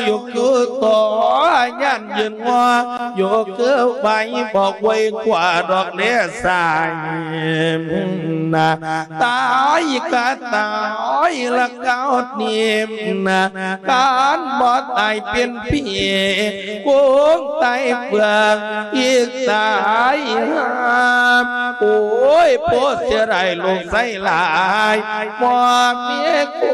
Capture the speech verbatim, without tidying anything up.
อยู่คือต่อยันยืนงออยู่คือใบบอกไว้กว่าดอกเลี้ยสายนะตายก็ตายละเก้าเนียมนะการบอดตายเป็นพี่กุ้งตายเปลือกอีกตายหามโอ้ยโพดเสียไรลงใส่ลายบ่เมีย